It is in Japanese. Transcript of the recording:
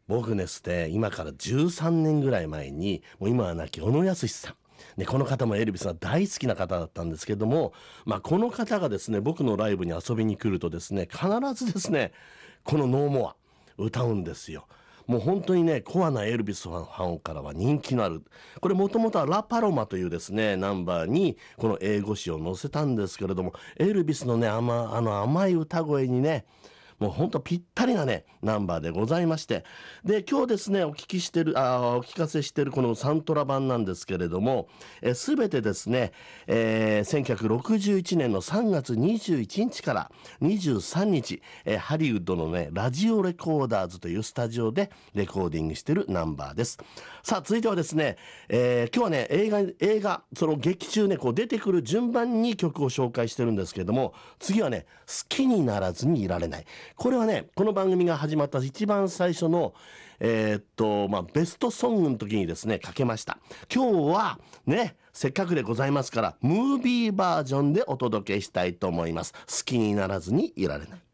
僕ですね、今から13年ぐらい前に、もう今は亡き小野康さん。ね、この方もエルビスが大好きな方だったんですけども、この方がですね、僕のライブに遊びに来るとですね、必ずですね、このノーモア、歌うんですよ。もう本当にね、コアなエルビスファンからは人気のある。これもともとはラ・パロマというですね、ナンバーにこの英語詞を載せたんですけれども、エルビスのね、甘い歌声にね、もうほんとぴったりなね、ナンバーでございまして。で、今日ですね、お聞かせしているこのサントラ版なんですけれども、すべてですね、1961年の3月21日から23日、ハリウッドのね、ラジオレコーダーズというスタジオでレコーディングしているナンバーです。さあ、続いてはですね、今日はね、映画、その劇中ね、こう出てくる順番に曲を紹介してるんですけれども、次はね、好きにならずにいられない。これはね、この番組が始まった一番最初の、ベストソングの時にですね、かけました。今日はね、せっかくでございますから、ムービーバージョンでお届けしたいと思います。好きにならずにいられない。